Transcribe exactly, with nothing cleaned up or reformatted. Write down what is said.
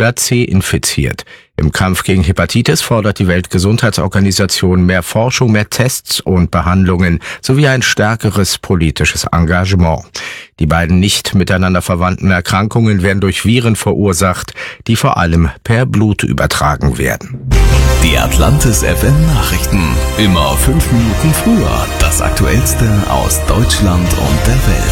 oder C infiziert. Im Kampf gegen Hepatitis fordert die Weltgesundheitsorganisation mehr Forschung, mehr Tests und Behandlungen sowie ein stärkeres politisches Engagement. Die beiden nicht miteinander verwandten Erkrankungen werden durch Viren verursacht, die vor allem per Blut übertragen werden. Die Atlantis F M Nachrichten. Immer fünf Minuten früher. Das Aktuellste aus Deutschland und der Welt.